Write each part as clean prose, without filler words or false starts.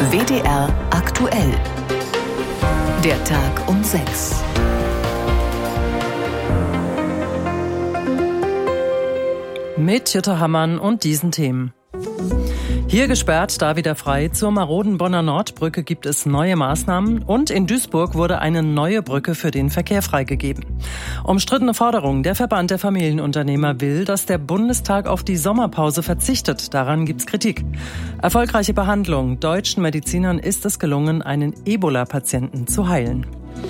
WDR aktuell. Der Tag um 6. Mit Jutta Hammann und diesen Themen. Hier gesperrt, da wieder frei. Zur maroden Bonner Nordbrücke gibt es neue Maßnahmen und in Duisburg wurde eine neue Brücke für den Verkehr freigegeben. Umstrittene Forderung. Der Verband der Familienunternehmer will, dass der Bundestag auf die Sommerpause verzichtet. Daran gibt's Kritik. Erfolgreiche Behandlung. Deutschen Medizinern ist es gelungen, einen Ebola-Patienten zu heilen.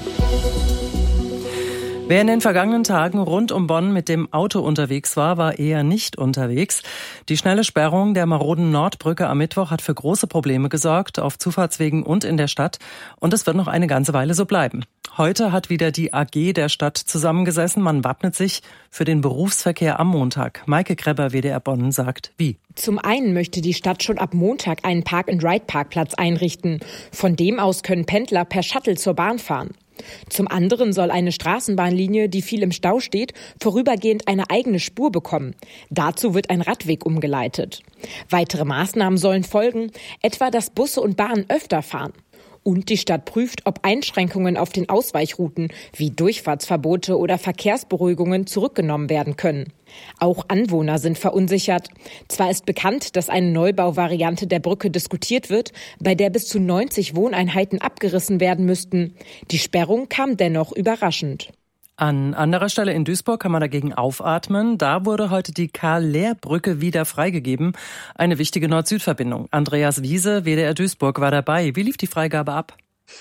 Wer in den vergangenen Tagen rund um Bonn mit dem Auto unterwegs war, war eher nicht unterwegs. Die schnelle Sperrung der maroden Nordbrücke am Mittwoch hat für große Probleme gesorgt, auf Zufahrtswegen und in der Stadt. Und es wird noch eine ganze Weile so bleiben. Heute hat wieder die AG der Stadt zusammengesessen. Man wappnet sich für den Berufsverkehr am Montag. Maike Kreber, WDR Bonn, sagt wie. Zum einen möchte die Stadt schon ab Montag einen Park-and-Ride-Parkplatz einrichten. Von dem aus können Pendler per Shuttle zur Bahn fahren. Zum anderen soll eine Straßenbahnlinie, die viel im Stau steht, vorübergehend eine eigene Spur bekommen. Dazu wird ein Radweg umgeleitet. Weitere Maßnahmen sollen folgen, etwa dass Busse und Bahnen öfter fahren. Und die Stadt prüft, ob Einschränkungen auf den Ausweichrouten wie Durchfahrtsverbote oder Verkehrsberuhigungen zurückgenommen werden können. Auch Anwohner sind verunsichert. Zwar ist bekannt, dass eine Neubauvariante der Brücke diskutiert wird, bei der bis zu 90 Wohneinheiten abgerissen werden müssten. Die Sperrung kam dennoch überraschend. An anderer Stelle in Duisburg kann man dagegen aufatmen. Da wurde heute die Karl-Lehr-Brücke wieder freigegeben. Eine wichtige Nord-Süd-Verbindung. Andreas Wiese, WDR Duisburg, war dabei. Wie lief die Freigabe ab?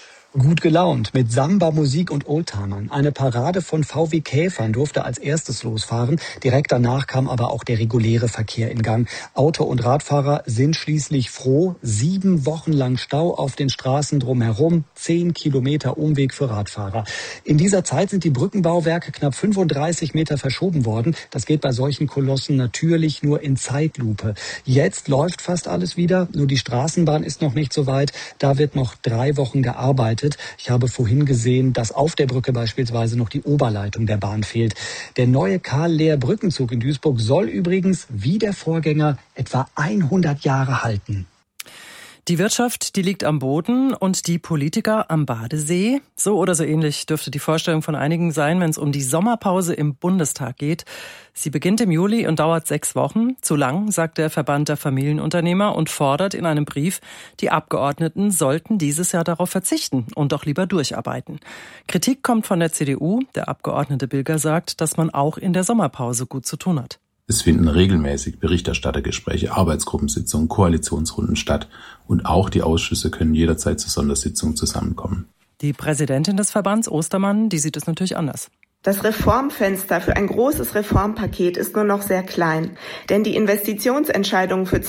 Gut gelaunt, mit Samba, Musik und Oldtimern. Eine Parade von VW Käfern durfte als erstes losfahren. Direkt danach kam aber auch der reguläre Verkehr in Gang. Auto- und Radfahrer sind schließlich froh. 7 Wochen lang Stau auf den Straßen drumherum, 10 Kilometer Umweg für Radfahrer. In dieser Zeit sind die Brückenbauwerke knapp 35 Meter verschoben worden. Das geht bei solchen Kolossen natürlich nur in Zeitlupe. Jetzt läuft fast alles wieder, nur die Straßenbahn ist noch nicht so weit. Da wird noch 3 Wochen gearbeitet. Ich habe vorhin gesehen, dass auf der Brücke beispielsweise noch die Oberleitung der Bahn fehlt. Der neue Karl-Lehr-Brückenzug in Duisburg soll übrigens, wie der Vorgänger, etwa 100 Jahre halten. Die Wirtschaft, die liegt am Boden und die Politiker am Badesee. So oder so ähnlich dürfte die Vorstellung von einigen sein, wenn es um die Sommerpause im Bundestag geht. Sie beginnt im Juli und dauert 6 Wochen. Zu lang, sagt der Verband der Familienunternehmer und fordert in einem Brief, die Abgeordneten sollten dieses Jahr darauf verzichten und doch lieber durcharbeiten. Kritik kommt von der CDU. Der Abgeordnete Bilger sagt, dass man auch in der Sommerpause gut zu tun hat. Es finden regelmäßig Berichterstattergespräche, Arbeitsgruppensitzungen, Koalitionsrunden statt und auch die Ausschüsse können jederzeit zu Sondersitzungen zusammenkommen. Die Präsidentin des Verbands, Ostermann, die sieht es natürlich anders. Das Reformfenster für ein großes Reformpaket ist nur noch sehr klein, denn die Investitionsentscheidungen für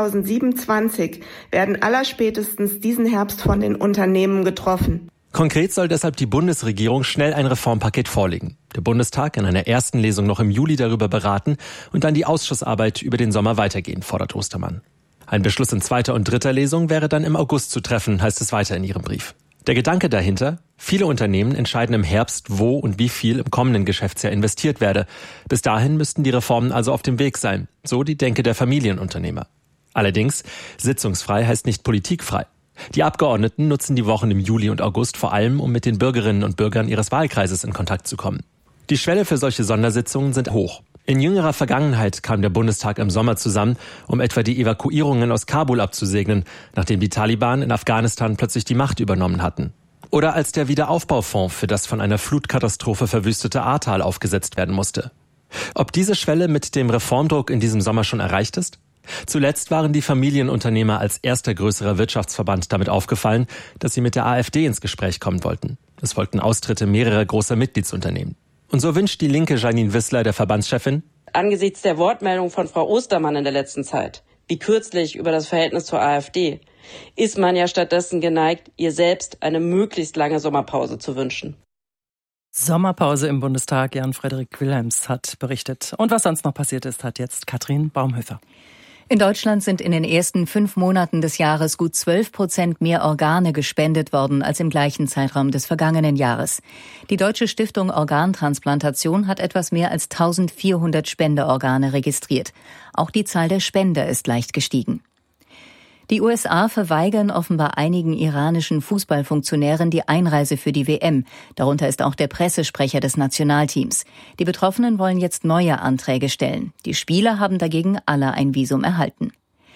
2027 werden allerspätestens diesen Herbst von den Unternehmen getroffen. Konkret soll deshalb die Bundesregierung schnell ein Reformpaket vorlegen. Der Bundestag in einer ersten Lesung noch im Juli darüber beraten und dann die Ausschussarbeit über den Sommer weitergehen, fordert Ostermann. Ein Beschluss in 2. und 3. Lesung wäre dann im August zu treffen, heißt es weiter in ihrem Brief. Der Gedanke dahinter: Viele Unternehmen entscheiden im Herbst, wo und wie viel im kommenden Geschäftsjahr investiert werde. Bis dahin müssten die Reformen also auf dem Weg sein, so die Denke der Familienunternehmer. Allerdings, sitzungsfrei heißt nicht politikfrei. Die Abgeordneten nutzen die Wochen im Juli und August vor allem, um mit den Bürgerinnen und Bürgern ihres Wahlkreises in Kontakt zu kommen. Die Schwelle für solche Sondersitzungen sind hoch. In jüngerer Vergangenheit kam der Bundestag im Sommer zusammen, um etwa die Evakuierungen aus Kabul abzusegnen, nachdem die Taliban in Afghanistan plötzlich die Macht übernommen hatten. Oder als der Wiederaufbaufonds für das von einer Flutkatastrophe verwüstete Ahrtal aufgesetzt werden musste. Ob diese Schwelle mit dem Reformdruck in diesem Sommer schon erreicht ist? Zuletzt waren die Familienunternehmer als erster größerer Wirtschaftsverband damit aufgefallen, dass sie mit der AfD ins Gespräch kommen wollten. Es folgten Austritte mehrerer großer Mitgliedsunternehmen. Und so wünscht die linke Janine Wissler, der Verbandschefin: Angesichts der Wortmeldung von Frau Ostermann in der letzten Zeit, wie kürzlich über das Verhältnis zur AfD, ist man ja stattdessen geneigt, ihr selbst eine möglichst lange Sommerpause zu wünschen. Sommerpause im Bundestag, Jan-Frederik Wilhelms hat berichtet. Und was sonst noch passiert ist, hat jetzt Katrin Baumhöfer. In Deutschland sind in den ersten 5 Monaten des Jahres gut 12% mehr Organe gespendet worden als im gleichen Zeitraum des vergangenen Jahres. Die Deutsche Stiftung Organtransplantation hat etwas mehr als 1400 Spenderorgane registriert. Auch die Zahl der Spender ist leicht gestiegen. Die USA verweigern offenbar einigen iranischen Fußballfunktionären die Einreise für die WM. Darunter ist auch der Pressesprecher des Nationalteams. Die Betroffenen wollen jetzt neue Anträge stellen. Die Spieler haben dagegen alle ein Visum erhalten.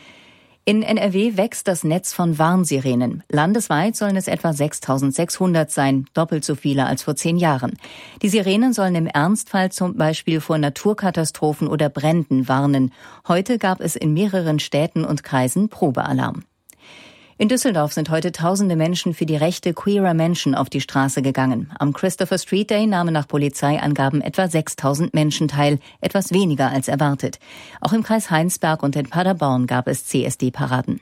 In NRW wächst das Netz von Warnsirenen. Landesweit sollen es etwa 6.600 sein, doppelt so viele als vor 10 Jahren. Die Sirenen sollen im Ernstfall zum Beispiel vor Naturkatastrophen oder Bränden warnen. Heute gab es in mehreren Städten und Kreisen Probealarm. In Düsseldorf sind heute tausende Menschen für die Rechte queerer Menschen auf die Straße gegangen. Am Christopher Street Day nahmen nach Polizeiangaben etwa 6.000 Menschen teil, etwas weniger als erwartet. Auch im Kreis Heinsberg und in Paderborn gab es CSD-Paraden.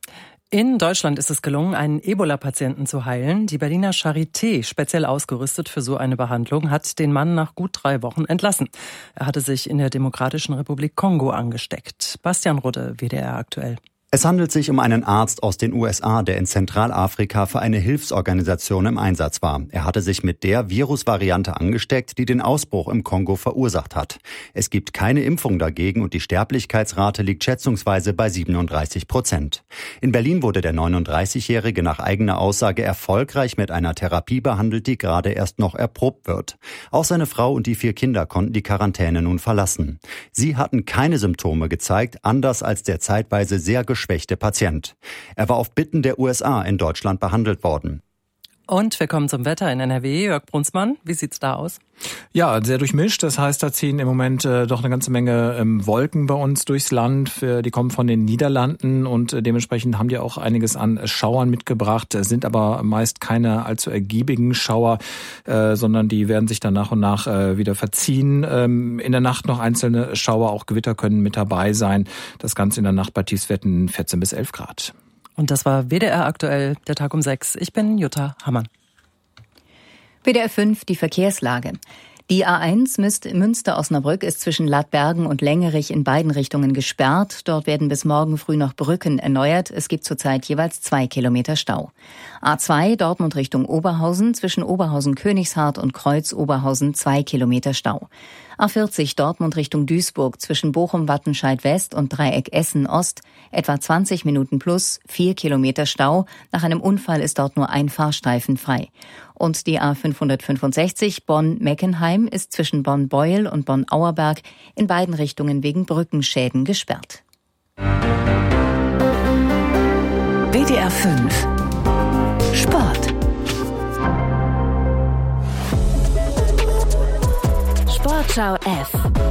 In Deutschland ist es gelungen, einen Ebola-Patienten zu heilen. Die Berliner Charité, speziell ausgerüstet für so eine Behandlung, hat den Mann nach gut 3 Wochen entlassen. Er hatte sich in der Demokratischen Republik Kongo angesteckt. Bastian Rudde, WDR aktuell. Es handelt sich um einen Arzt aus den USA, der in Zentralafrika für eine Hilfsorganisation im Einsatz war. Er hatte sich mit der Virusvariante angesteckt, die den Ausbruch im Kongo verursacht hat. Es gibt keine Impfung dagegen und die Sterblichkeitsrate liegt schätzungsweise bei 37%. In Berlin wurde der 39-Jährige nach eigener Aussage erfolgreich mit einer Therapie behandelt, die gerade erst noch erprobt wird. Auch seine Frau und die 4 Kinder konnten die Quarantäne nun verlassen. Sie hatten keine Symptome gezeigt, anders als der zeitweise sehr geschwächte Patient. Er war auf Bitten der USA in Deutschland behandelt worden. Und wir kommen zum Wetter in NRW. Jörg Brunsmann, wie sieht's da aus? Ja, sehr durchmischt. Das heißt, da ziehen im Moment doch eine ganze Menge Wolken bei uns durchs Land. Die kommen von den Niederlanden und dementsprechend haben die auch einiges an Schauern mitgebracht. Es sind aber meist keine allzu ergiebigen Schauer, sondern die werden sich dann nach und nach wieder verziehen. In der Nacht noch einzelne Schauer, auch Gewitter können mit dabei sein. Das Ganze in der Nacht bei Tiefstwerten 14 bis 11 Grad. Und das war WDR aktuell, der Tag um 6. Ich bin Jutta Hammann. WDR 5, die Verkehrslage. Die A1 Münster-Osnabrück ist zwischen Ladbergen und Längerich in beiden Richtungen gesperrt. Dort werden bis morgen früh noch Brücken erneuert. Es gibt zurzeit jeweils 2 Kilometer Stau. A2 Dortmund Richtung Oberhausen zwischen Oberhausen-Königshardt und Kreuz-Oberhausen 2 Kilometer Stau. A40 Dortmund Richtung Duisburg zwischen Bochum-Wattenscheid-West und Dreieck Essen-Ost etwa 20 Minuten plus 4 Kilometer Stau. Nach einem Unfall ist dort nur ein Fahrstreifen frei. Und die A565 Bonn-Meckenheim ist zwischen Bonn-Beuel und Bonn-Auerberg in beiden Richtungen wegen Brückenschäden gesperrt. WDR 5 Sport. Sportschau F.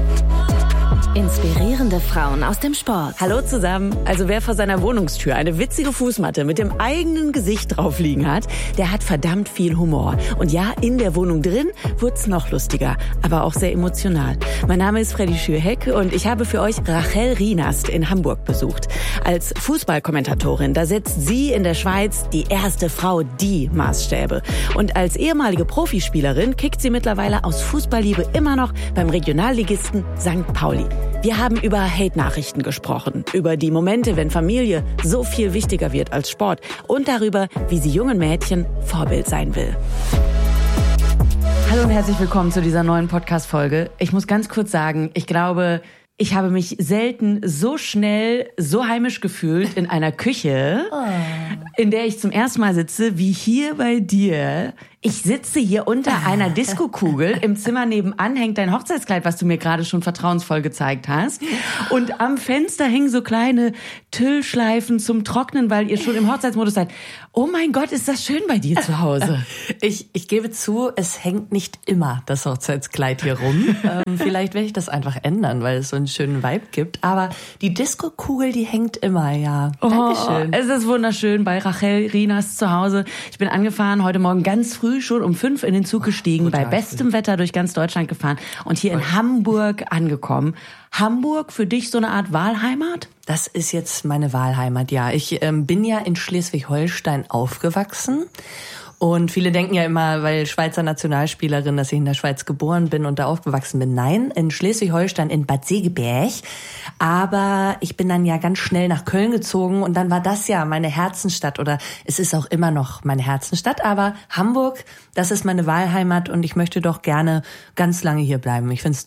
Inspirierende Frauen aus dem Sport. Hallo zusammen. Also wer vor seiner Wohnungstür eine witzige Fußmatte mit dem eigenen Gesicht drauf liegen hat, der hat verdammt viel Humor. Und ja, in der Wohnung drin wird's noch lustiger, aber auch sehr emotional. Mein Name ist Freddy Schürheck und ich habe für euch Rachel Rienast in Hamburg besucht. Als Fußballkommentatorin, da setzt sie in der Schweiz die erste Frau die Maßstäbe. Und als ehemalige Profispielerin kickt sie mittlerweile aus Fußballliebe immer noch beim Regionalligisten St. Pauli. Wir haben über Hate-Nachrichten gesprochen, über die Momente, wenn Familie so viel wichtiger wird als Sport und darüber, wie sie jungen Mädchen Vorbild sein will. Hallo und herzlich willkommen zu dieser neuen Podcast-Folge. Ich muss ganz kurz sagen, ich glaube, ich habe mich selten so schnell, so heimisch gefühlt in einer Küche, in der ich zum ersten Mal sitze, wie hier bei dir. Ich sitze hier unter einer Diskokugel. Im Zimmer nebenan hängt dein Hochzeitskleid, was du mir gerade schon vertrauensvoll gezeigt hast. Und am Fenster hängen so kleine Tüllschleifen zum Trocknen, weil ihr schon im Hochzeitsmodus seid. Oh mein Gott, ist das schön bei dir zu Hause. Ich gebe zu, es hängt nicht immer das Hochzeitskleid hier rum. Vielleicht werde ich das einfach ändern, weil es so einen schönen Vibe gibt. Aber die Diskokugel, die hängt immer, ja. Dankeschön. Es ist wunderschön bei Rachel Rienast zu Hause. Ich bin angefahren, heute Morgen ganz früh, schon um 5 in den Zug gestiegen, bei bestem Wetter durch ganz Deutschland gefahren und hier in Hamburg angekommen. Hamburg für dich so eine Art Wahlheimat? Das ist jetzt meine Wahlheimat, ja. Ich bin ja in Schleswig-Holstein aufgewachsen. Und viele denken ja immer, weil Schweizer Nationalspielerin, dass ich in der Schweiz geboren bin und da aufgewachsen bin. Nein, in Schleswig-Holstein, in Bad Segeberg. Aber ich bin dann ja ganz schnell nach Köln gezogen und dann war das ja meine Herzensstadt oder es ist auch immer noch meine Herzensstadt. Aber Hamburg, das ist meine Wahlheimat und ich möchte doch gerne ganz lange hier bleiben. Ich find's toll.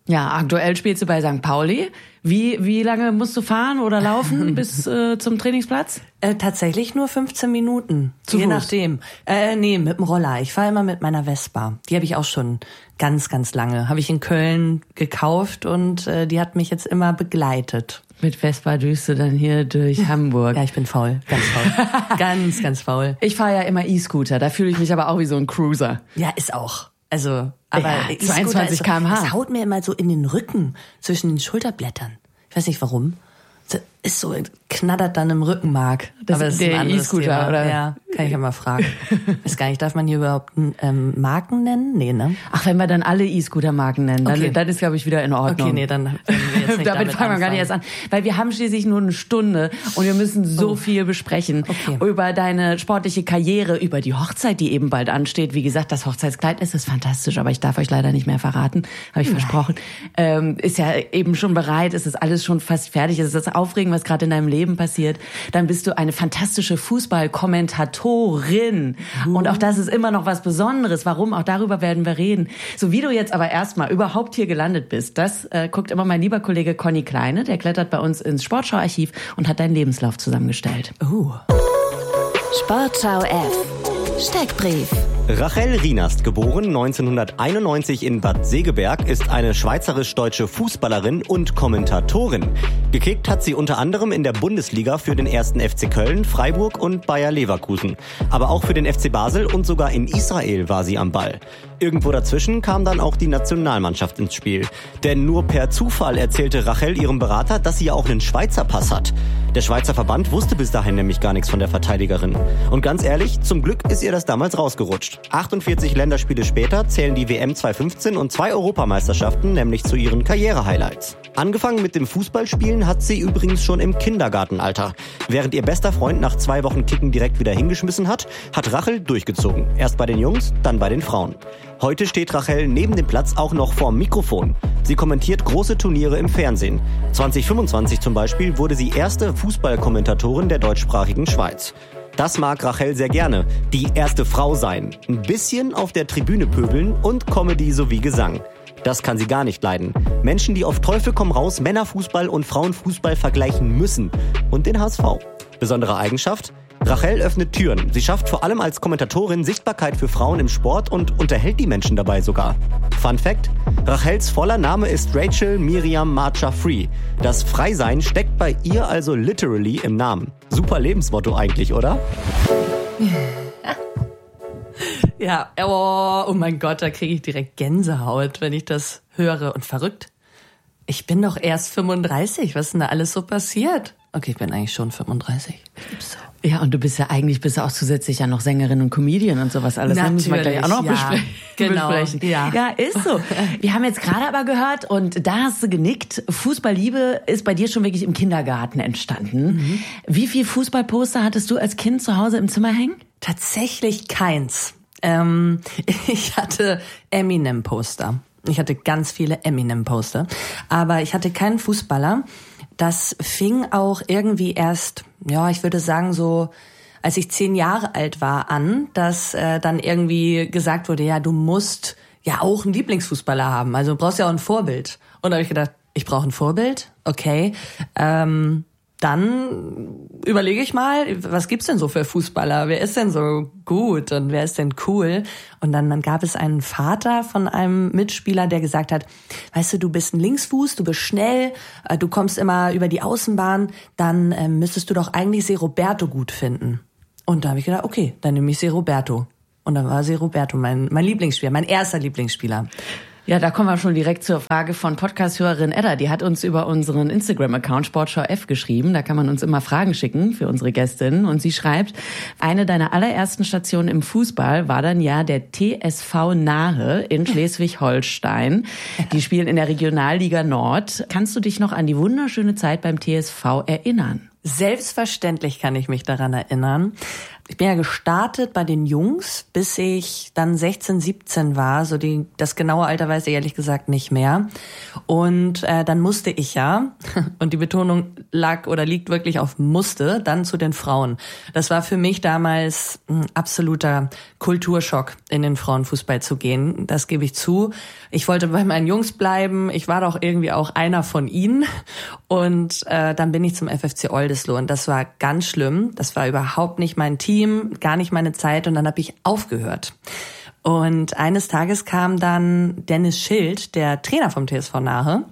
Ja, aktuell spielst du bei St. Pauli. Wie lange musst du fahren oder laufen bis zum Trainingsplatz? Tatsächlich nur 15 Minuten. Je nachdem. Nee, mit dem Roller. Ich fahre immer mit meiner Vespa. Die habe ich auch schon ganz, ganz lange. Habe ich in Köln gekauft und die hat mich jetzt immer begleitet. Mit Vespa düst du dann hier durch Hamburg. Ja, ich bin faul. Ganz faul. ganz, ganz faul. Ich fahre ja immer E-Scooter. Da fühle ich mich aber auch wie so ein Cruiser. Ja, ist auch. Also, aber ja, 22 km/h. Das haut mir immer so in den Rücken zwischen den Schulterblättern. Ich weiß nicht warum. Das ist so, knattert dann im Rückenmark. Das ist der E-Scooter, oder? Ja, kann ich ja mal fragen. Weiß gar nicht, darf man hier überhaupt Marken nennen? Nee, ne? Ach, wenn wir dann alle E-Scooter-Marken nennen, dann ist, glaube ich, wieder in Ordnung. Okay, nee, dann wir jetzt damit fangen wir gar nicht erst an. Weil wir haben schließlich nur eine Stunde und wir müssen so viel besprechen. Okay. Über deine sportliche Karriere, über die Hochzeit, die eben bald ansteht. Wie gesagt, das Hochzeitskleid ist fantastisch, aber ich darf euch leider nicht mehr verraten. Habe ich versprochen. Ist ja eben schon bereit, es ist alles schon fast fertig. Es ist das Aufregen, was gerade in deinem Leben passiert. Dann bist du eine fantastische Fußballkommentatorin. Und auch das ist immer noch was Besonderes. Warum? Auch darüber werden wir reden. So wie du jetzt aber erstmal überhaupt hier gelandet bist, das guckt immer mein lieber Kollege Conny Kleine. Der klettert bei uns ins Sportschau-Archiv und hat deinen Lebenslauf zusammengestellt. Sportschau F. Steckbrief. Rachel Rienast, geboren 1991 in Bad Segeberg, ist eine schweizerisch-deutsche Fußballerin und Kommentatorin. Gekickt hat sie unter anderem in der Bundesliga für den 1. FC Köln, Freiburg und Bayer Leverkusen. Aber auch für den FC Basel und sogar in Israel war sie am Ball. Irgendwo dazwischen kam dann auch die Nationalmannschaft ins Spiel. Denn nur per Zufall erzählte Rachel ihrem Berater, dass sie ja auch einen Schweizer Pass hat. Der Schweizer Verband wusste bis dahin nämlich gar nichts von der Verteidigerin. Und ganz ehrlich, zum Glück ist ihr das damals rausgerutscht. 48 Länderspiele später zählen die WM 2015 und 2 Europameisterschaften nämlich zu ihren Karriere-Highlights. Angefangen mit dem Fußballspielen hat sie übrigens schon im Kindergartenalter. Während ihr bester Freund nach 2 Wochen Kicken direkt wieder hingeschmissen hat, hat Rachel durchgezogen. Erst bei den Jungs, dann bei den Frauen. Heute steht Rachel neben dem Platz auch noch vorm Mikrofon. Sie kommentiert große Turniere im Fernsehen. 2025 zum Beispiel wurde sie erste Fußballkommentatorin der deutschsprachigen Schweiz. Das mag Rachel sehr gerne. Die erste Frau sein. Ein bisschen auf der Tribüne pöbeln und Comedy sowie Gesang. Das kann sie gar nicht leiden. Menschen, die auf Teufel komm raus Männerfußball und Frauenfußball vergleichen müssen. Und den HSV. Besondere Eigenschaft? Rachel öffnet Türen. Sie schafft vor allem als Kommentatorin Sichtbarkeit für Frauen im Sport und unterhält die Menschen dabei sogar. Fun Fact: Rachels voller Name ist Rachel Miriam Marcha Free. Das Freisein steckt bei ihr also literally im Namen. Super Lebensmotto eigentlich, oder? Ja, oh mein Gott, da kriege ich direkt Gänsehaut, wenn ich das höre. Und verrückt, ich bin doch erst 35. Was ist denn da alles so passiert? Okay, ich bin eigentlich schon 35. So. Ja, und du bist ja auch zusätzlich ja noch Sängerin und Comedian und sowas alles. Natürlich, müssen wir gleich auch noch besprechen. Genau. Ja, ist so. Wir haben jetzt gerade aber gehört, und da hast du genickt, Fußballliebe ist bei dir schon wirklich im Kindergarten entstanden. Wie viel Fußballposter hattest du als Kind zu Hause im Zimmer hängen? Tatsächlich keins. Ich hatte Eminem-Poster. Ich hatte ganz viele Eminem-Poster. Aber ich hatte keinen Fußballer. Das fing auch irgendwie erst, ja, ich würde sagen so, als ich 10 Jahre alt war an, dass dann irgendwie gesagt wurde, ja, du musst ja auch einen Lieblingsfußballer haben. Also du brauchst ja auch ein Vorbild. Und da habe ich gedacht, ich brauche ein Vorbild? Okay. Dann überlege ich mal, was gibt's denn so für Fußballer? Wer ist denn so gut und wer ist denn cool? Und dann gab es einen Vater von einem Mitspieler, der gesagt hat, weißt du, du bist ein Linksfuß, du bist schnell, du kommst immer über die Außenbahn, dann müsstest du doch eigentlich Seroberto gut finden. Und da habe ich gedacht, okay, dann nehme ich Seroberto. Und dann war Seroberto mein Lieblingsspieler, mein erster Lieblingsspieler. Ja, da kommen wir schon direkt zur Frage von Podcast-Hörerin Edda. Die hat uns über unseren Instagram-Account Sportschau F geschrieben. Da kann man uns immer Fragen schicken für unsere Gästinnen. Und sie schreibt, eine deiner allerersten Stationen im Fußball war dann ja der TSV Nahe in Schleswig-Holstein. Die spielen in der Regionalliga Nord. Kannst du dich noch an die wunderschöne Zeit beim TSV erinnern? Selbstverständlich kann ich mich daran erinnern. Ich bin ja gestartet bei den Jungs, bis ich dann 16, 17 war. So das genaue Alter weiß ich ehrlich gesagt nicht mehr. Und dann musste ich ja, und die Betonung liegt wirklich auf musste, dann zu den Frauen. Das war für mich damals ein absoluter Kulturschock, in den Frauenfußball zu gehen. Das gebe ich zu. Ich wollte bei meinen Jungs bleiben. Ich war doch irgendwie auch einer von ihnen. Und dann bin ich zum FFC Oldesloe. Und das war ganz schlimm. Das war überhaupt nicht mein Team, gar nicht meine Zeit. Und dann habe ich aufgehört. Und eines Tages kam dann Dennis Schild, der Trainer vom TSV Nahe,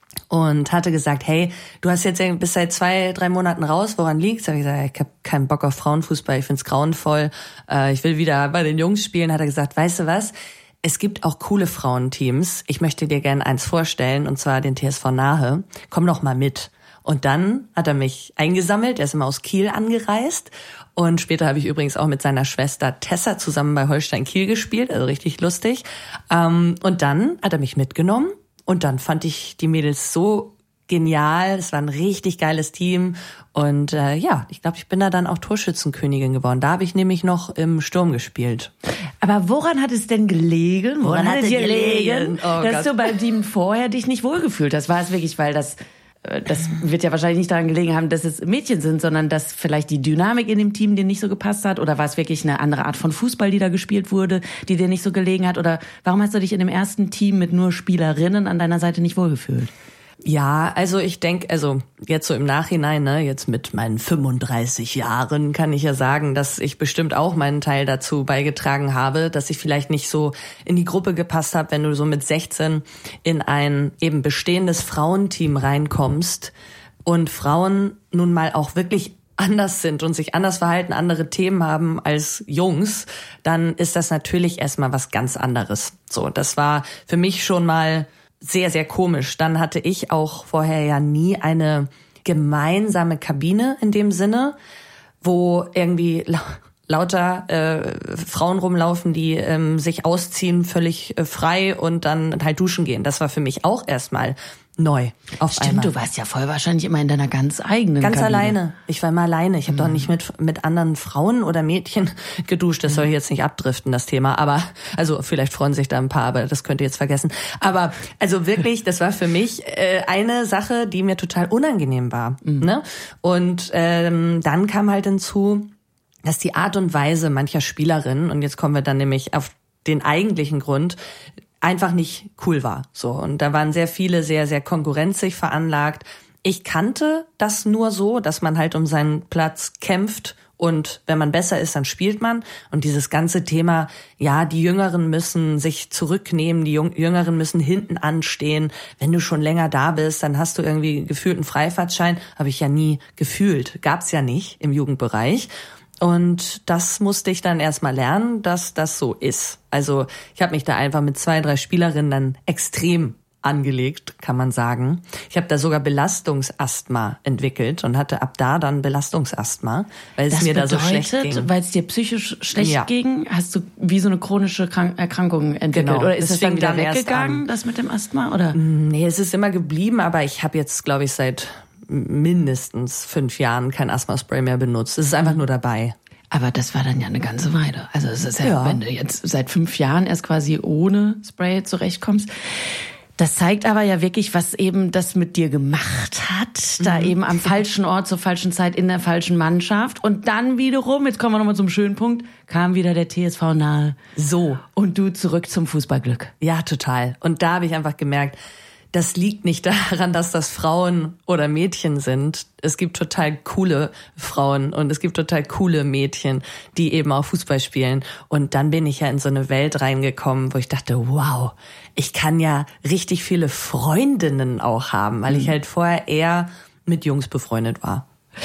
und hatte gesagt, hey, du bist seit 2-3 Monaten raus, woran liegt's? Da habe ich gesagt, ich habe keinen Bock auf Frauenfußball, ich find's grauenvoll, ich will wieder bei den Jungs spielen. Hat er gesagt, weißt du was, es gibt auch coole Frauenteams, ich möchte dir gerne eins vorstellen, und zwar den TSV Nahe, komm doch mal mit. Und dann hat er mich eingesammelt, er ist immer aus Kiel angereist, und später habe ich übrigens auch mit seiner Schwester Tessa zusammen bei Holstein Kiel gespielt, also richtig lustig. Und dann hat er mich mitgenommen. Und dann fand ich die Mädels so genial. Es war ein richtig geiles Team. Und ich glaube, ich bin da dann auch Torschützenkönigin geworden. Da habe ich nämlich noch im Sturm gespielt. Aber woran hat es denn gelegen? Woran hat es dir gelegen, dass du bei dem vorher dich nicht wohlgefühlt hast? War es wirklich, weil das wird ja wahrscheinlich nicht daran gelegen haben, dass es Mädchen sind, sondern dass vielleicht die Dynamik in dem Team dir nicht so gepasst hat? Oder war es wirklich eine andere Art von Fußball, die da gespielt wurde, die dir nicht so gelegen hat? Oder warum hast du dich in dem ersten Team mit nur Spielerinnen an deiner Seite nicht wohlgefühlt? Ja, also ich denke, jetzt so im Nachhinein, jetzt mit meinen 35 Jahren kann ich ja sagen, dass ich bestimmt auch meinen Teil dazu beigetragen habe, dass ich vielleicht nicht so in die Gruppe gepasst habe, wenn du so mit 16 in ein eben bestehendes Frauenteam reinkommst und Frauen nun mal auch wirklich anders sind und sich anders verhalten, andere Themen haben als Jungs, dann ist das natürlich erstmal was ganz anderes. So, das war für mich schon mal sehr, sehr komisch. Dann hatte ich auch vorher ja nie eine gemeinsame Kabine in dem Sinne, wo irgendwie lauter Frauen rumlaufen, die sich ausziehen, völlig frei und dann halt duschen gehen. Das war für mich auch erstmal neu. Stimmt, du warst ja voll wahrscheinlich immer in deiner ganz eigenen Kabine. Alleine. Ich war immer alleine. Ich habe doch nicht mit anderen Frauen oder Mädchen geduscht. Das soll jetzt nicht abdriften, das Thema. Aber, also vielleicht freuen sich da ein paar, aber das könnt ihr jetzt vergessen. Aber, also wirklich, das war für mich eine Sache, die mir total unangenehm war. Ne? Und dann kam halt hinzu, dass die Art und Weise mancher Spielerinnen, und jetzt kommen wir dann nämlich auf den eigentlichen Grund, einfach nicht cool war. So, und da waren sehr viele sehr, sehr konkurrenzig veranlagt. Ich kannte das nur so, dass man halt um seinen Platz kämpft und wenn man besser ist, dann spielt man. Und dieses ganze Thema, ja, die Jüngeren müssen sich zurücknehmen, die Jüngeren müssen hinten anstehen. Wenn du schon länger da bist, dann hast du irgendwie gefühlt einen Freifahrtschein. Habe ich ja nie gefühlt. Gab's ja nicht im Jugendbereich. Und das musste ich dann erstmal lernen, dass das so ist. Also ich habe mich da einfach mit 2-3 Spielerinnen dann extrem angelegt, kann man sagen. Ich habe da sogar Belastungsasthma entwickelt und hatte ab da dann Belastungsasthma, weil es mir da so schlecht ging. Weil es dir psychisch schlecht ging, hast du wie so eine chronische Erkrankung entwickelt? Genau. Oder ist das dann wieder weggegangen, das mit dem Asthma? Oder? Nee, es ist immer geblieben, aber ich habe jetzt, glaube ich, seit mindestens 5 Jahren kein Asthma-Spray mehr benutzt. Es ist einfach nur dabei. Aber das war dann ja eine ganze Weile. Also es ist ja, wenn du jetzt seit 5 Jahren erst quasi ohne Spray zurechtkommst. Das zeigt aber ja wirklich, was eben das mit dir gemacht hat. Da eben am falschen Ort, zur falschen Zeit, in der falschen Mannschaft. Und dann wiederum, jetzt kommen wir nochmal zum schönen Punkt, kam wieder der TSV Nahe. So. Und du zurück zum Fußballglück. Ja, total. Und da habe ich einfach gemerkt, das liegt nicht daran, dass das Frauen oder Mädchen sind. Es gibt total coole Frauen und es gibt total coole Mädchen, die eben auch Fußball spielen. Und dann bin ich ja in so eine Welt reingekommen, wo ich dachte, wow, ich kann ja richtig viele Freundinnen auch haben, weil ich halt vorher eher mit Jungs befreundet war.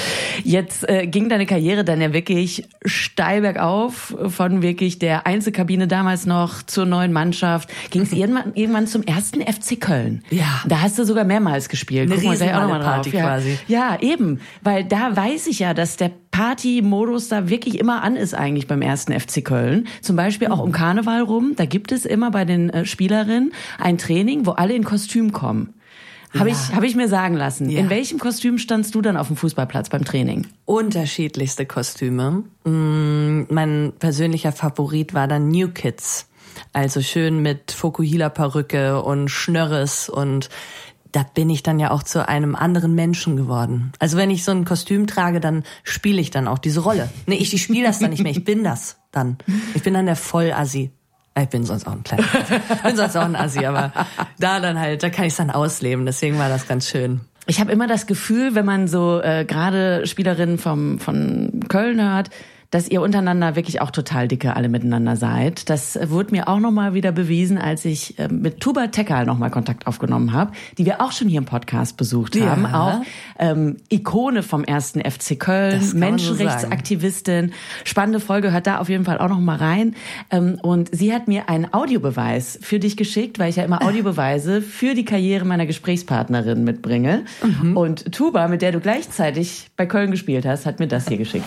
Jetzt ging deine Karriere dann ja wirklich steil bergauf, von wirklich der Einzelkabine damals noch zur neuen Mannschaft. Ging es irgendwann zum ersten FC Köln. Ja. Da hast du sogar mehrmals gespielt. Eine Riesenparty quasi. Ja, eben. Weil da weiß ich ja, dass der Party-Modus da wirklich immer an ist eigentlich beim ersten FC Köln. Zum Beispiel auch um Karneval rum. Da gibt es immer bei den Spielerinnen ein Training, wo alle in Kostüm kommen. Hab ich mir sagen lassen. Ja. In welchem Kostüm standst du dann auf dem Fußballplatz beim Training? Unterschiedlichste Kostüme. Mein persönlicher Favorit war dann New Kids. Also schön mit Fokuhila-Perücke und Schnörres, und da bin ich dann ja auch zu einem anderen Menschen geworden. Also wenn ich so ein Kostüm trage, dann spiele ich dann auch diese Rolle. Nee, ich spiele das dann nicht mehr, ich bin das dann. Ich bin dann der Vollassi. Ich bin sonst auch ein kleiner Assi. Ich bin sonst auch ein Assi, aber da kann ich es dann ausleben. Deswegen war das ganz schön. Ich habe immer das Gefühl, wenn man so gerade Spielerinnen von Köln hört, dass ihr untereinander wirklich auch total dicke alle miteinander seid. Das wurde mir auch nochmal wieder bewiesen, als ich mit Tuba Tekal nochmal Kontakt aufgenommen habe, die wir auch schon hier im Podcast besucht haben. Auch Ikone vom 1. FC Köln, Menschenrechtsaktivistin. Spannende Folge, hört da auf jeden Fall auch nochmal rein. Und sie hat mir einen Audiobeweis für dich geschickt, weil ich ja immer Audiobeweise für die Karriere meiner Gesprächspartnerin mitbringe. Und Tuba, mit der du gleichzeitig bei Köln gespielt hast, hat mir das hier geschickt.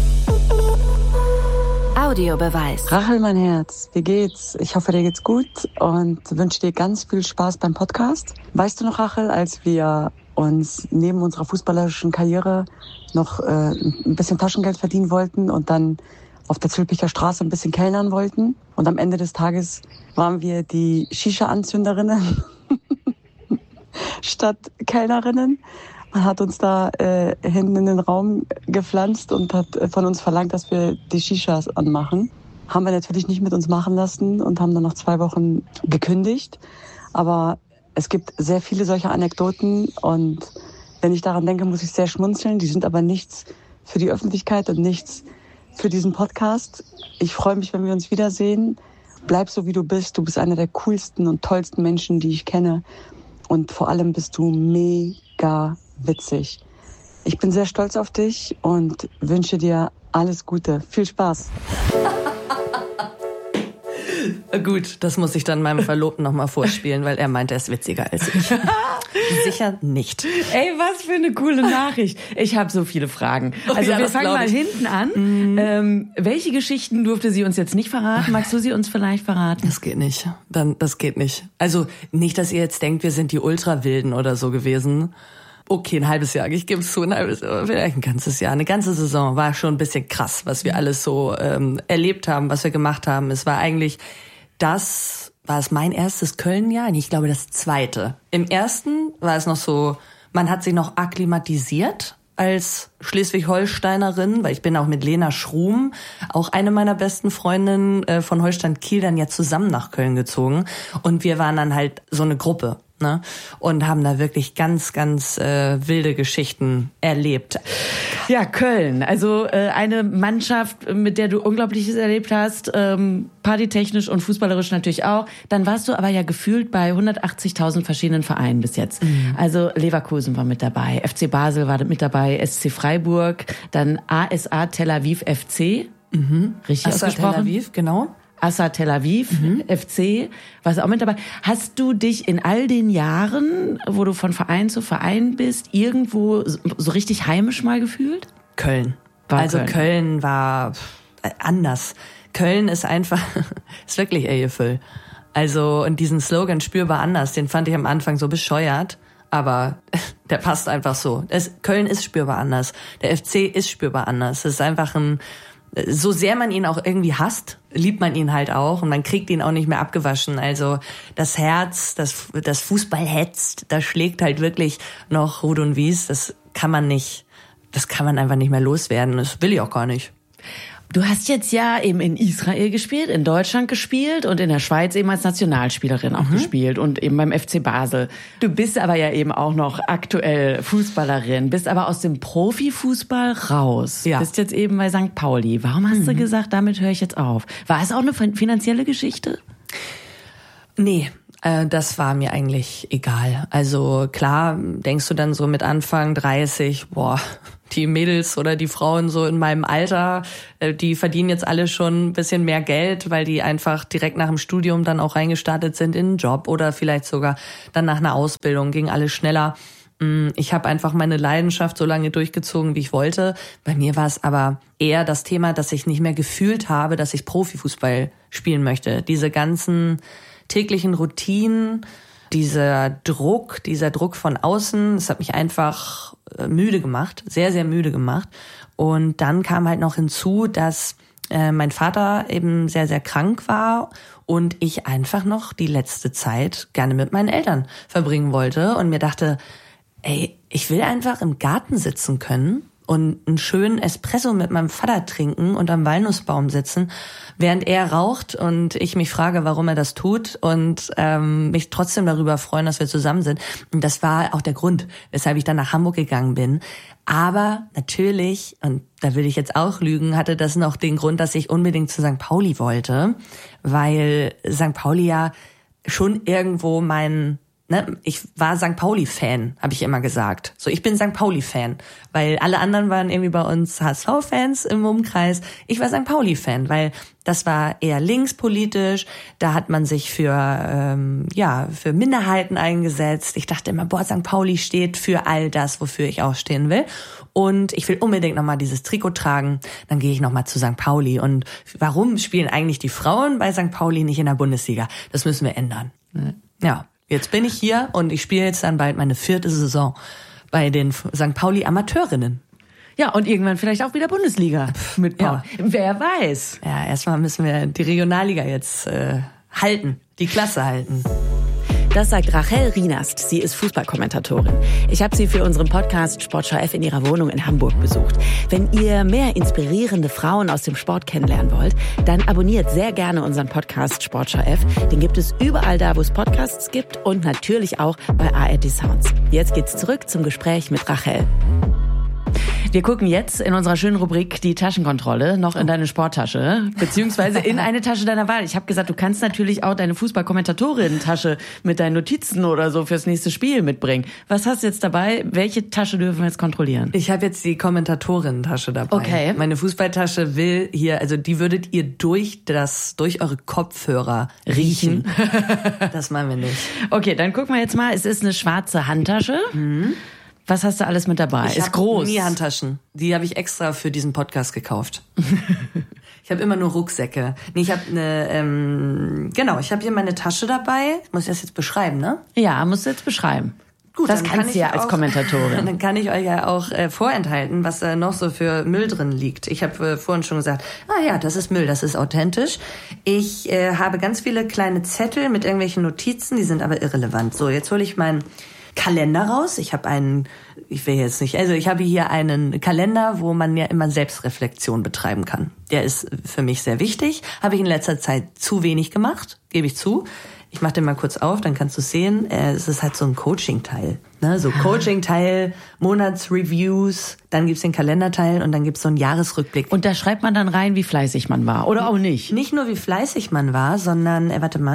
Audiobeweis. Rachel, mein Herz, wie geht's? Ich hoffe, dir geht's gut und wünsche dir ganz viel Spaß beim Podcast. Weißt du noch, Rachel, als wir uns neben unserer fußballerischen Karriere noch ein bisschen Taschengeld verdienen wollten und dann auf der Zülpicher Straße ein bisschen kellnern wollten, und am Ende des Tages waren wir die Shisha-Anzünderinnen statt Kellnerinnen. Man hat uns da hinten in den Raum gepflanzt und hat von uns verlangt, dass wir die Shishas anmachen. Haben wir natürlich nicht mit uns machen lassen und haben dann nach 2 Wochen gekündigt. Aber es gibt sehr viele solcher Anekdoten, und wenn ich daran denke, muss ich sehr schmunzeln. Die sind aber nichts für die Öffentlichkeit und nichts für diesen Podcast. Ich freue mich, wenn wir uns wiedersehen. Bleib so, wie du bist. Du bist einer der coolsten und tollsten Menschen, die ich kenne. Und vor allem bist du mega witzig. Ich bin sehr stolz auf dich und wünsche dir alles Gute. Viel Spaß. Gut, das muss ich dann meinem Verlobten nochmal vorspielen, weil er meint, er ist witziger als ich. Sicher nicht. Ey, was für eine coole Nachricht. Ich habe so viele Fragen. Also wir fangen mal hinten an. Welche Geschichten durfte sie uns jetzt nicht verraten? Magst du sie uns vielleicht verraten? Das geht nicht. Das geht nicht. Also nicht, dass ihr jetzt denkt, wir sind die Ultrawilden oder so gewesen. Okay, ein halbes Jahr, ich gebe es zu, vielleicht ein ganzes Jahr, eine ganze Saison war schon ein bisschen krass, was wir alles so erlebt haben, was wir gemacht haben. Es war eigentlich war es mein erstes Köln-Jahr? Ich glaube, das zweite. Im ersten war es noch so, man hat sich noch akklimatisiert als Schleswig-Holsteinerin, weil ich bin auch mit Lena Schrum, auch eine meiner besten Freundinnen von Holstein Kiel, dann ja zusammen nach Köln gezogen. Und wir waren dann halt so eine Gruppe, ne? Und haben da wirklich ganz, ganz wilde Geschichten erlebt. Ja, Köln, also eine Mannschaft, mit der du Unglaubliches erlebt hast, partytechnisch und fußballerisch natürlich auch. Dann warst du aber ja gefühlt bei 180.000 verschiedenen Vereinen bis jetzt. Also Leverkusen war mit dabei, FC Basel war mit dabei, SC Freiburg, dann ASA Tel Aviv FC, richtig ASA ausgesprochen? Tel Aviv, genau. ASA Tel Aviv, FC, warst du auch mit dabei. Hast du dich in all den Jahren, wo du von Verein zu Verein bist, irgendwo so richtig heimisch mal gefühlt? Köln. Köln war anders. Köln ist einfach, ist wirklich Ejefüll. Also, und diesen Slogan spürbar anders, den fand ich am Anfang so bescheuert, aber der passt einfach so. Köln ist spürbar anders. Der FC ist spürbar anders. Es ist einfach so sehr man ihn auch irgendwie hasst, liebt man ihn halt auch und man kriegt ihn auch nicht mehr abgewaschen. Also das Herz, das Fußball hetzt, das schlägt halt wirklich noch Rud und Wies. Das kann man einfach nicht mehr loswerden. Das will ich auch gar nicht. Du hast jetzt ja eben in Israel gespielt, in Deutschland gespielt und in der Schweiz eben als Nationalspielerin auch gespielt und eben beim FC Basel. Du bist aber ja eben auch noch aktuell Fußballerin, bist aber aus dem Profifußball raus. Ja. Bist jetzt eben bei St. Pauli. Warum hast du gesagt, damit höre ich jetzt auf? War es auch eine finanzielle Geschichte? Nee. Das war mir eigentlich egal. Also klar, denkst du dann so mit Anfang 30, die Mädels oder die Frauen so in meinem Alter, die verdienen jetzt alle schon ein bisschen mehr Geld, weil die einfach direkt nach dem Studium dann auch reingestartet sind in einen Job oder vielleicht sogar dann nach einer Ausbildung, ging alles schneller. Ich habe einfach meine Leidenschaft so lange durchgezogen, wie ich wollte. Bei mir war es aber eher das Thema, dass ich nicht mehr gefühlt habe, dass ich Profifußball spielen möchte. Diese ganzen täglichen Routinen, dieser Druck von außen, das hat mich einfach müde gemacht, sehr, sehr müde gemacht. Und dann kam halt noch hinzu, dass mein Vater eben sehr, sehr krank war und ich einfach noch die letzte Zeit gerne mit meinen Eltern verbringen wollte und mir dachte, ey, ich will einfach im Garten sitzen können und einen schönen Espresso mit meinem Vater trinken und am Walnussbaum sitzen, während er raucht und ich mich frage, warum er das tut und mich trotzdem darüber freuen, dass wir zusammen sind. Und das war auch der Grund, weshalb ich dann nach Hamburg gegangen bin. Aber natürlich, und da will ich jetzt auch lügen, hatte das noch den Grund, dass ich unbedingt zu St. Pauli wollte, weil St. Pauli ja schon irgendwo ich war St. Pauli-Fan, habe ich immer gesagt. So, ich bin St. Pauli-Fan, weil alle anderen waren irgendwie bei uns HSV-Fans im Umkreis. Ich war St. Pauli-Fan, weil das war eher linkspolitisch. Da hat man sich für Minderheiten eingesetzt. Ich dachte immer, St. Pauli steht für all das, wofür ich auch stehen will. Und ich will unbedingt nochmal dieses Trikot tragen. Dann gehe ich nochmal zu St. Pauli. Und warum spielen eigentlich die Frauen bei St. Pauli nicht in der Bundesliga? Das müssen wir ändern. Ja. Jetzt bin ich hier und ich spiele jetzt dann bald meine 4. Saison bei den St. Pauli Amateurinnen. Ja, und irgendwann vielleicht auch wieder Bundesliga mit Paul. Ja. Wer weiß. Ja, erstmal müssen wir die Regionalliga jetzt halten, die Klasse halten. Das sagt Rachel Rienast. Sie ist Fußballkommentatorin. Ich habe sie für unseren Podcast Sportschau F in ihrer Wohnung in Hamburg besucht. Wenn ihr mehr inspirierende Frauen aus dem Sport kennenlernen wollt, dann abonniert sehr gerne unseren Podcast Sportschau F. Den gibt es überall da, wo es Podcasts gibt und natürlich auch bei ARD Sounds. Jetzt geht's zurück zum Gespräch mit Rachel. Wir gucken jetzt in unserer schönen Rubrik die Taschenkontrolle noch in deine Sporttasche, beziehungsweise in eine Tasche deiner Wahl. Ich habe gesagt, du kannst natürlich auch deine Fußballkommentatorin-Tasche mit deinen Notizen oder so fürs nächste Spiel mitbringen. Was hast du jetzt dabei? Welche Tasche dürfen wir jetzt kontrollieren? Ich habe jetzt die Kommentatorin-Tasche dabei. Okay. Meine Fußballtasche will hier, also die würdet ihr durch eure Kopfhörer riechen. Das machen wir nicht. Okay, dann gucken wir jetzt mal. Es ist eine schwarze Handtasche. Mhm. Was hast du alles mit dabei? Ist groß. Nie Handtaschen. Die habe ich extra für diesen Podcast gekauft. Ich habe immer nur Rucksäcke. Nee, ich habe ich habe hier meine Tasche dabei. Muss ich das jetzt beschreiben, ne? Ja, musst du jetzt beschreiben. Gut, das kannst du ja als Kommentatorin. Dann kann ich euch ja auch vorenthalten, was da noch so für Müll drin liegt. Ich habe vorhin schon gesagt, das ist Müll, das ist authentisch. Ich habe ganz viele kleine Zettel mit irgendwelchen Notizen, die sind aber irrelevant. So, jetzt hole ich meinen Kalender raus. Ich habe hier einen Kalender, wo man ja immer Selbstreflexion betreiben kann. Der ist für mich sehr wichtig. Habe ich in letzter Zeit zu wenig gemacht, gebe ich zu. Ich mache den mal kurz auf, dann kannst du sehen, es ist halt so ein Coaching-Teil. Ne? So Coaching-Teil, Monatsreviews, dann gibt's den Kalenderteil und dann gibt's so einen Jahresrückblick. Und da schreibt man dann rein, wie fleißig man war, oder auch nicht? Nicht nur, wie fleißig man war, sondern,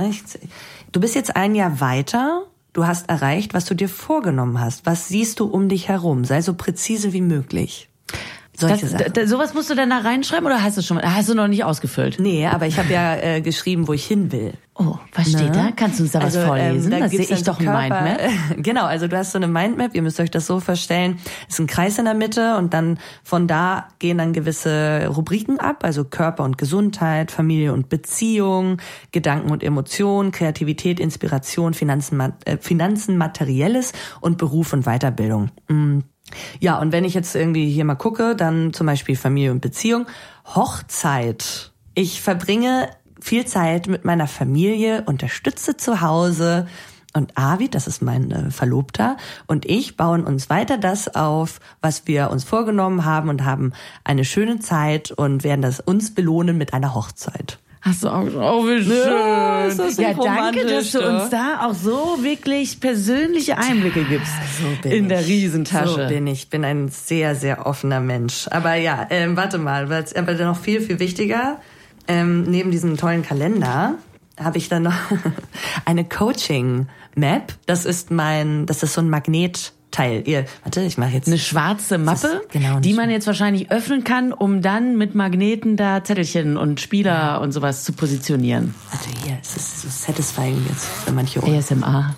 du bist jetzt ein Jahr weiter. Du hast erreicht, was du dir vorgenommen hast. Was siehst du um dich herum? Sei so präzise wie möglich. Sowas musst du dann da reinschreiben oder hast du noch nicht ausgefüllt? Nee, aber ich habe ja geschrieben, wo ich hin will. Oh, was steht da? Kannst du uns da was vorlesen? Da sehe ich doch ein Mindmap. Genau, also du hast so eine Mindmap, ihr müsst euch das so vorstellen, ist ein Kreis in der Mitte und dann von da gehen dann gewisse Rubriken ab, also Körper und Gesundheit, Familie und Beziehung, Gedanken und Emotionen, Kreativität, Inspiration, Finanzen, Materielles und Beruf und Weiterbildung. Ja, und wenn ich jetzt irgendwie hier mal gucke, dann zum Beispiel Familie und Beziehung, Hochzeit. Ich verbringe viel Zeit mit meiner Familie, unterstütze zu Hause und Arvid, das ist mein Verlobter, und ich bauen uns weiter das auf, was wir uns vorgenommen haben und haben eine schöne Zeit und werden das uns belohnen mit einer Hochzeit. Hast du auch, wie schön. Ja, ist das ja, danke, dass du uns da auch so wirklich persönliche Einblicke gibst in der Riesentasche. So bin ich. Ich bin ein sehr, sehr offener Mensch. Aber ja, warte mal, aber noch viel, viel wichtiger, neben diesem tollen Kalender habe ich dann noch eine Coaching-Map. Das ist so ein Magnetteil. Ich mache jetzt eine schwarze Mappe, die man jetzt wahrscheinlich öffnen kann, um dann mit Magneten da Zettelchen und Spieler und sowas zu positionieren. Warte, hier, es ist so satisfying jetzt für manche Ohren. ASMR.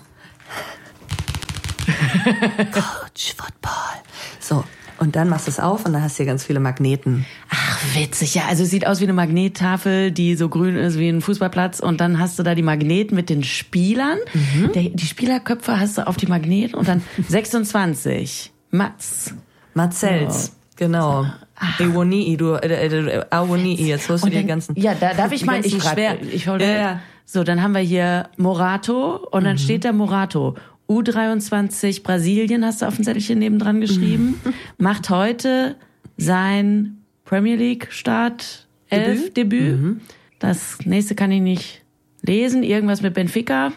Coach Football. So, und dann machst du es auf und dann hast du hier ganz viele Magneten. Ach, Ach, witzig. Ja, also es sieht aus wie eine Magnettafel, die so grün ist wie ein Fußballplatz. Und dann hast du da die Magneten mit den Spielern. Die Spielerköpfe hast du auf die Magneten und dann 26. Matzels, genau. Awonii, jetzt holst du die ganzen. Ja, da darf ich mal, ich hole. Ja. So, dann haben wir hier Morato und dann steht da Morato. U23 Brasilien hast du auf dem Zettelchen nebendran geschrieben. Macht heute sein Premier League Start 11 Debüt. Das nächste kann ich nicht lesen. Irgendwas mit Benfica.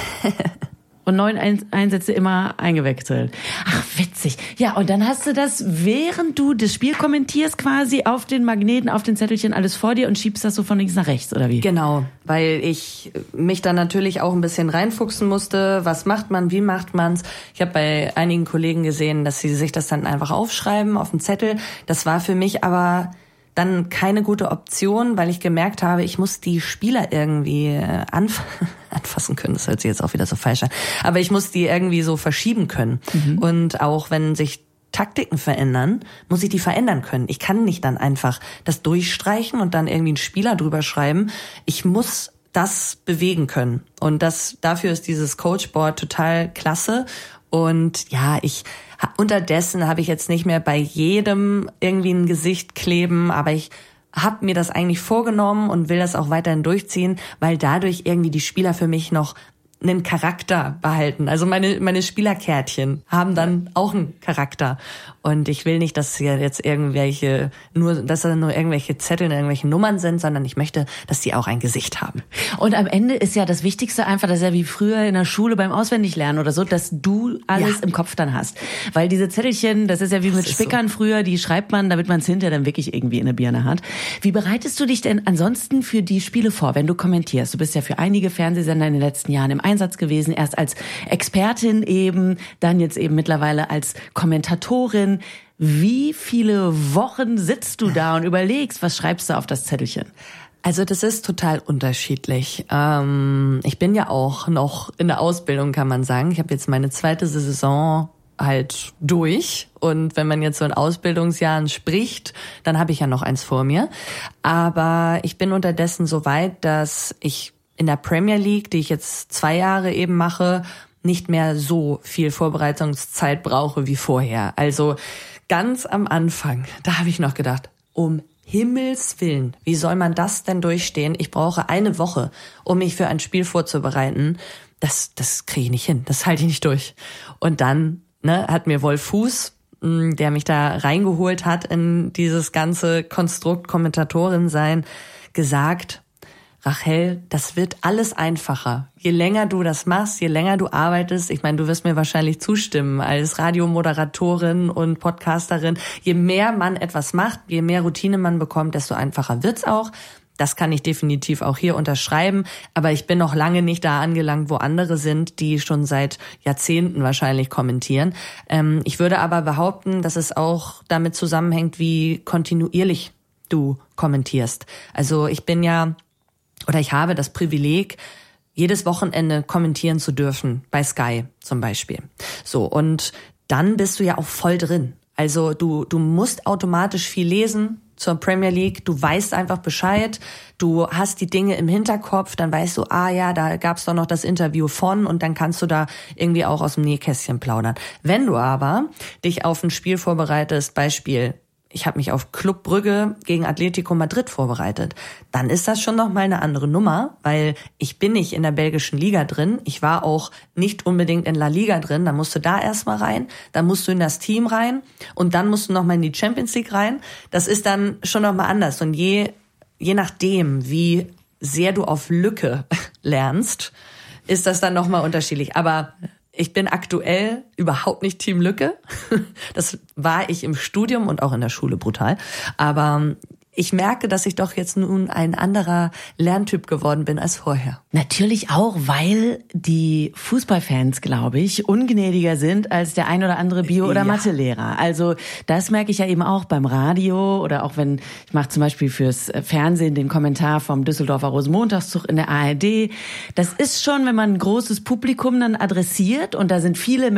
Und 9 Einsätze immer eingewechselt. Ach, witzig. Ja, und dann hast du das, während du das Spiel kommentierst, quasi auf den Magneten, auf den Zettelchen alles vor dir und schiebst das so von links nach rechts, oder wie? Genau, weil ich mich dann natürlich auch ein bisschen reinfuchsen musste. Was macht man, wie macht man's? Ich habe bei einigen Kollegen gesehen, dass sie sich das dann einfach aufschreiben auf den Zettel. Das war für mich aber dann keine gute Option, weil ich gemerkt habe, ich muss die Spieler irgendwie anfassen können. Das hört sich jetzt auch wieder so falsch an. Aber ich muss die irgendwie so verschieben können. Und auch wenn sich Taktiken verändern, muss ich die verändern können. Ich kann nicht dann einfach das durchstreichen und dann irgendwie einen Spieler drüber schreiben. Ich muss das bewegen können. Und dafür ist dieses Coachboard total klasse. Und ja, unterdessen habe ich jetzt nicht mehr bei jedem irgendwie ein Gesicht kleben, aber ich habe mir das eigentlich vorgenommen und will das auch weiterhin durchziehen, weil dadurch irgendwie die Spieler für mich noch einen Charakter behalten. Also meine Spielerkärtchen haben dann auch einen Charakter. Und ich will nicht, dass hier jetzt dass da nur irgendwelche Zettel, irgendwelche Nummern sind, sondern ich möchte, dass die auch ein Gesicht haben. Und am Ende ist ja das Wichtigste einfach, das ist ja wie früher in der Schule beim Auswendiglernen oder so, dass du alles im Kopf dann hast. Weil diese Zettelchen, das ist ja wie mit Spickern früher, die schreibt man, damit man es hinterher dann wirklich irgendwie in der Birne hat. Wie bereitest du dich denn ansonsten für die Spiele vor, wenn du kommentierst? Du bist ja für einige Fernsehsender in den letzten Jahren im Einsatz gewesen, erst als Expertin eben, dann jetzt eben mittlerweile als Kommentatorin. Wie viele Wochen sitzt du da und überlegst, was schreibst du auf das Zettelchen? Also das ist total unterschiedlich. Ich bin ja auch noch in der Ausbildung, kann man sagen. Ich habe jetzt meine 2. Saison halt durch. Und wenn man jetzt so in Ausbildungsjahren spricht, dann habe ich ja noch eins vor mir. Aber ich bin unterdessen so weit, dass ich in der Premier League, die ich jetzt 2 Jahre eben mache, nicht mehr so viel Vorbereitungszeit brauche wie vorher. Also ganz am Anfang, da habe ich noch gedacht, um Himmels Willen, wie soll man das denn durchstehen? Ich brauche 1 Woche, um mich für ein Spiel vorzubereiten. Das kriege ich nicht hin, das halte ich nicht durch. Und dann hat mir Wolf Fuß, der mich da reingeholt hat in dieses ganze Konstrukt Kommentatorin sein, gesagt: Rachel, das wird alles einfacher. Je länger du das machst, je länger du arbeitest, ich meine, du wirst mir wahrscheinlich zustimmen, als Radiomoderatorin und Podcasterin, je mehr man etwas macht, je mehr Routine man bekommt, desto einfacher wird's auch. Das kann ich definitiv auch hier unterschreiben, aber ich bin noch lange nicht da angelangt, wo andere sind, die schon seit Jahrzehnten wahrscheinlich kommentieren. Ich würde aber behaupten, dass es auch damit zusammenhängt, wie kontinuierlich du kommentierst. Also ich habe das Privileg, jedes Wochenende kommentieren zu dürfen, bei Sky zum Beispiel. So, und dann bist du ja auch voll drin. Also du musst automatisch viel lesen zur Premier League, du weißt einfach Bescheid, du hast die Dinge im Hinterkopf, dann weißt du, da gab's doch noch das Interview von, und dann kannst du da irgendwie auch aus dem Nähkästchen plaudern. Wenn du aber dich auf ein Spiel vorbereitest, Beispiel, ich habe mich auf Club Brügge gegen Atletico Madrid vorbereitet, dann ist das schon noch mal eine andere Nummer, weil ich bin nicht in der belgischen Liga drin, ich war auch nicht unbedingt in La Liga drin, dann musst du da erstmal rein, dann musst du in das Team rein und dann musst du noch mal in die Champions League rein. Das ist dann schon noch mal anders, und je nachdem, wie sehr du auf Lücke lernst, ist das dann noch mal unterschiedlich. Aber ich bin aktuell überhaupt nicht Team Lücke. Das war ich im Studium und auch in der Schule brutal. Aber ich merke, dass ich doch jetzt nun ein anderer Lerntyp geworden bin als vorher. Natürlich auch, weil die Fußballfans, glaube ich, ungnädiger sind als der ein oder andere Bio- oder Mathelehrer. Also das merke ich ja eben auch beim Radio, oder auch wenn, ich mache zum Beispiel fürs Fernsehen den Kommentar vom Düsseldorfer Rosenmontagszug in der ARD. Das ist schon, wenn man ein großes Publikum dann adressiert, und da sind viele